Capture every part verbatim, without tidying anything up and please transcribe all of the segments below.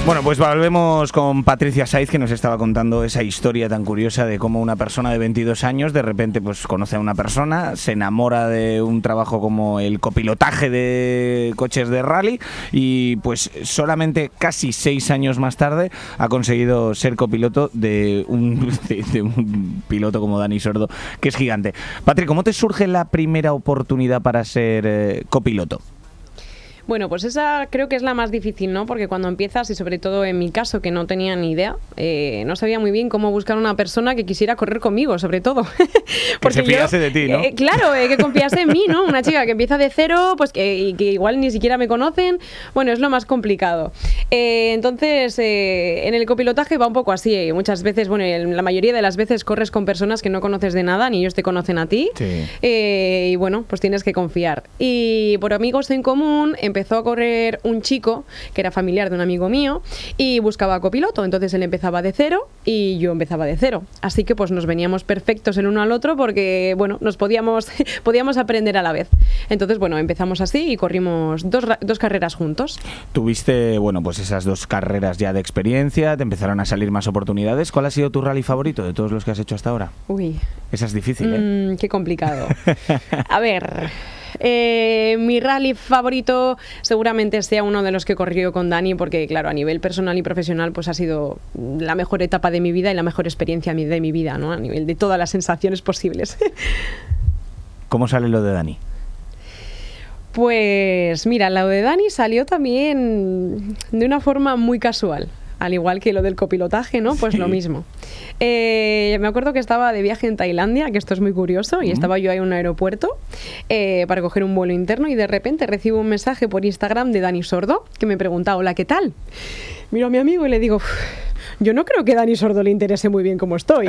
Bueno, pues volvemos con Patricia Saiz, que nos estaba contando esa historia tan curiosa de cómo una persona de veintidós años de repente pues conoce a una persona, se enamora de un trabajo como el copilotaje de coches de rally y pues solamente casi seis años más tarde ha conseguido ser copiloto de un, de, de un piloto como Dani Sordo, que es gigante. Patri, ¿cómo te surge la primera oportunidad para ser eh, copiloto? Bueno, pues esa creo que es la más difícil, ¿no? Porque cuando empiezas, y sobre todo en mi caso, que no tenía ni idea, eh, no sabía muy bien cómo buscar una persona que quisiera correr conmigo, sobre todo. Que se fiase de ti, ¿no? Eh, claro, eh, que confiase en mí, ¿no? Una chica que empieza de cero, pues que, y que igual ni siquiera me conocen, bueno, es lo más complicado. Eh, entonces, eh, en el copilotaje va un poco así. Eh, muchas veces, bueno, la mayoría de las veces corres con personas que no conoces de nada, ni ellos te conocen a ti. Sí. Eh, y bueno, pues tienes que confiar. Y por amigos en común, empezó a correr un chico que era familiar de un amigo mío y buscaba copiloto, entonces él empezaba de cero y yo empezaba de cero, así que pues nos veníamos perfectos el uno al otro porque bueno, nos podíamos podíamos aprender a la vez. Entonces bueno, empezamos así y corrimos dos, dos carreras juntos. Tuviste, bueno, pues esas dos carreras ya de experiencia, te empezaron a salir más oportunidades. ¿Cuál ha sido tu rally favorito de todos los que has hecho hasta ahora? Uy. Esa es difícil, ¿eh? Mm, qué complicado. A ver... Eh, mi rally favorito seguramente sea uno de los que corrió con Dani, porque claro, a nivel personal y profesional pues ha sido la mejor etapa de mi vida y la mejor experiencia de mi vida, ¿no? A nivel de todas las sensaciones posibles. ¿Cómo sale lo de Dani? Pues mira, lo de Dani salió también de una forma muy casual. Al igual que lo del copilotaje, ¿no? Pues sí. Lo mismo. Eh, me acuerdo que estaba de viaje en Tailandia, que esto es muy curioso, y estaba yo ahí en un aeropuerto eh, para coger un vuelo interno y de repente recibo un mensaje por Instagram de Dani Sordo que me pregunta, hola, ¿qué tal? Miro a mi amigo y le digo... Yo no creo que a Dani Sordo le interese muy bien cómo estoy.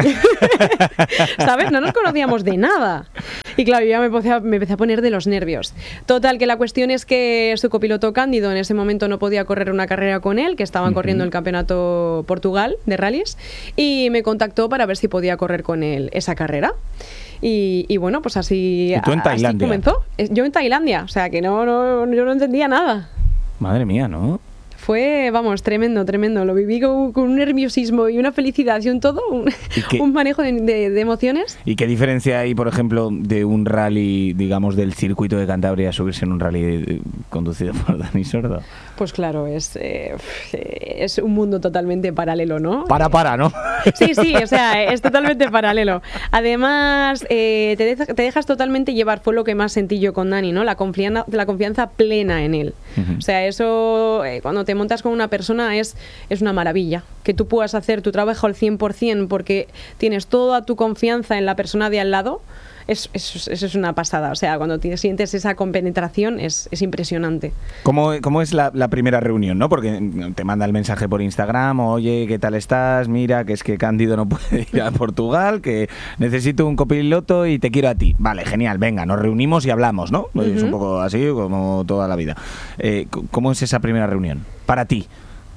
¿Sabes? No nos conocíamos de nada. Y claro, yo ya me empecé, a, me empecé a poner de los nervios. Total, que la cuestión es que su copiloto Cándido en ese momento no podía correr una carrera con él, que estaban uh-huh. corriendo el campeonato Portugal de rallies, y me contactó para ver si podía correr con él esa carrera. Y, y bueno, pues así, ¿Y tú en así Tailandia? comenzó. Yo en Tailandia, o sea que no, no, yo no entendía nada. Madre mía, ¿no? Fue, vamos, tremendo, tremendo. Lo viví con, con un nerviosismo y una felicidad y un todo, un, un manejo de, de, de emociones. ¿Y qué diferencia hay, por ejemplo, de un rally, digamos, del circuito de Cantabria a subirse en un rally conducido por Dani Sordo? Pues claro, es, eh, es un mundo totalmente paralelo, ¿no? Para, para, ¿no? Sí, sí, o sea, es totalmente paralelo. Además, eh, te, de, te dejas totalmente llevar, fue lo que más sentí yo con Dani, ¿no? La confianza, la confianza plena en él. Uh-huh. O sea, eso, eh, cuando te montas con una persona es, es una maravilla. Que tú puedas hacer tu trabajo al cien por ciento porque tienes toda tu confianza en la persona de al lado. Eso es, es, es una pasada, o sea, cuando te sientes esa compenetración es, es impresionante. ¿Cómo, cómo es la, la primera reunión, no? Porque te manda el mensaje por Instagram, oye, ¿qué tal estás? Mira, que es que Cándido no puede ir a Portugal, que necesito un copiloto y te quiero a ti. Vale, genial, venga, nos reunimos y hablamos, ¿no? Uh-huh. Es un poco así como toda la vida. Eh, ¿Cómo es esa primera reunión para ti?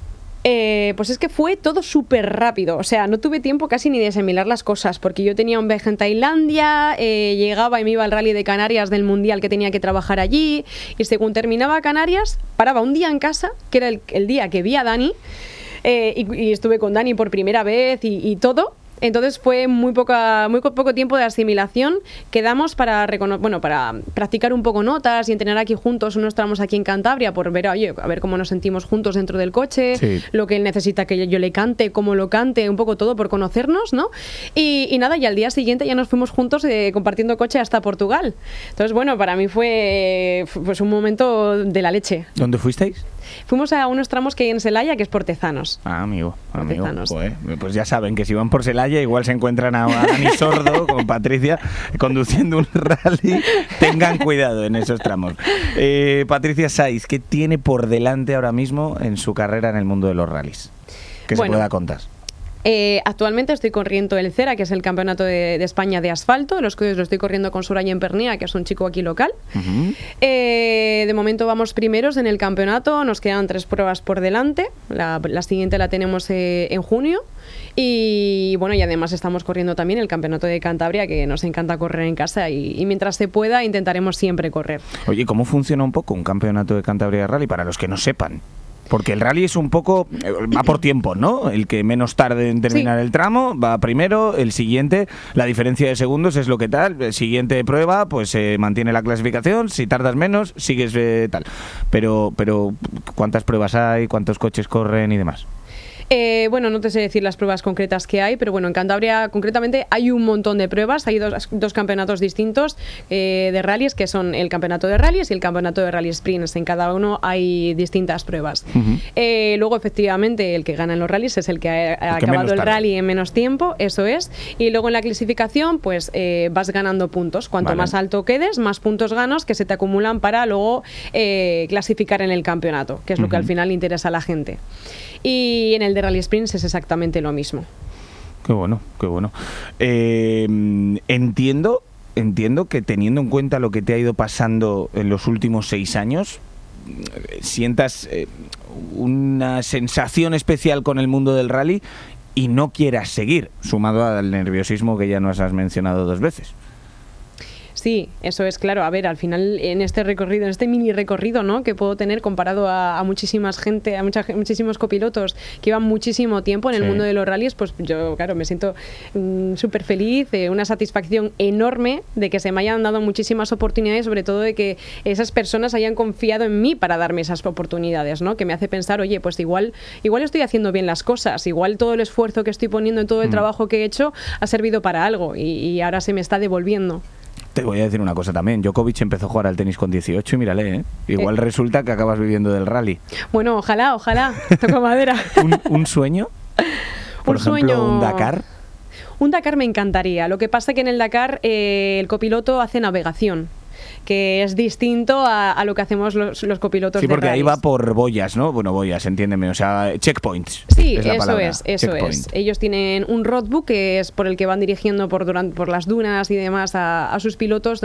Eh, pues es que fue todo súper rápido, o sea, no tuve tiempo casi ni de asimilar las cosas, porque yo tenía un viaje en Tailandia, eh, llegaba y me iba al rally de Canarias del Mundial que tenía que trabajar allí, y según terminaba Canarias, paraba un día en casa, que era el, el día que vi a Dani, eh, y, y estuve con Dani por primera vez y, y todo. Entonces fue muy poca, muy poco tiempo de asimilación. Quedamos para recono- bueno, para practicar un poco notas y entrenar aquí juntos unos tramos aquí en Cantabria por ver, oye, a ver cómo nos sentimos juntos dentro del coche, sí. Lo que él necesita que yo le cante, cómo lo cante, un poco todo por conocernos, ¿no? Y, y nada, y al día siguiente ya nos fuimos juntos eh, compartiendo coche hasta Portugal. Entonces, bueno, para mí fue pues un momento de la leche. ¿Dónde fuisteis? Fuimos a unos tramos que hay en Celaya, que es por Tezanos. Ah, amigo, amigo. Pues, pues ya saben que si van por Celaya igual se encuentran a Dani Sordo con Patricia conduciendo un rally. Tengan cuidado en esos tramos. Eh, Patricia Saiz, ¿qué tiene por delante ahora mismo en su carrera en el mundo de los rallies? Que bueno, se pueda contar. Eh, actualmente estoy corriendo el CERA, que es el campeonato de, de España de asfalto. Los que lo estoy corriendo con Soraya en Pernía, que es un chico aquí local. Uh-huh. eh, de momento vamos primeros en el campeonato. Nos quedan tres pruebas por delante. La, la siguiente la tenemos eh, en junio. Y bueno, y además estamos corriendo también el campeonato de Cantabria, que nos encanta correr en casa, y, y mientras se pueda intentaremos siempre correr. Oye, ¿cómo funciona un poco un campeonato de Cantabria de Rally para los que no sepan? Porque el rally es un poco, va por tiempo, ¿no? El que menos tarde en terminar sí. el tramo va primero, el siguiente, la diferencia de segundos es lo que tal, el siguiente prueba, pues se eh, mantiene la clasificación, si tardas menos, sigues eh, tal. Pero, pero, ¿cuántas pruebas hay? ¿Cuántos coches corren y demás? Eh, bueno, no te sé decir las pruebas concretas que hay, pero bueno, en Cantabria concretamente hay un montón de pruebas, hay dos, dos campeonatos distintos eh, de rallies, que son el campeonato de rallies y el campeonato de rally sprints. En cada uno hay distintas pruebas. Uh-huh. eh, luego, efectivamente, el que gana en los rallies es el que ha, ha el que acabado el rally en menos tiempo, eso es. Y luego en la clasificación, pues eh, vas ganando puntos. Cuanto vale. más alto quedes, más puntos ganas que se te acumulan para luego eh, clasificar en el campeonato, que es uh-huh. lo que al final interesa a la gente. Y en el de Rally Sprints es exactamente lo mismo. Qué bueno, qué bueno. Eh, entiendo, entiendo que teniendo en cuenta lo que te ha ido pasando en los últimos seis años, sientas eh, una sensación especial con el mundo del rally y no quieras seguir, sumado al nerviosismo que ya nos has mencionado dos veces. Sí, eso es claro. A ver, al final en este recorrido, en este mini recorrido, ¿no?, que puedo tener comparado a, a muchísimas gente, a mucha, muchísimos copilotos que llevan muchísimo tiempo en el sí. mundo de los rallies, pues yo, claro, me siento mmm, súper feliz, eh, una satisfacción enorme de que se me hayan dado muchísimas oportunidades, sobre todo de que esas personas hayan confiado en mí para darme esas oportunidades, ¿no? Que me hace pensar, oye, pues igual, igual estoy haciendo bien las cosas, igual todo el esfuerzo que estoy poniendo en todo el mm. trabajo que he hecho ha servido para algo y, y ahora se me está devolviendo. Te voy a decir una cosa también. Djokovic empezó a jugar al tenis con dieciocho y mírale, ¿eh? Igual eh. resulta que acabas viviendo del rally. Bueno, ojalá, ojalá. Toco madera. ¿Un, ¿Un sueño? Por un ejemplo, sueño... un Dakar. Un Dakar me encantaría. Lo que pasa es que en el Dakar eh, el copiloto hace navegación, que es distinto a, a lo que hacemos los, los copilotos de Sí, porque rallies. Ahí va por boyas, ¿no? Bueno, boyas, entiéndeme, o sea, checkpoints. Sí, es la eso palabra. es, eso Checkpoint. es. Ellos tienen un roadbook que es por el que van dirigiendo por, durante, por las dunas y demás a, a sus pilotos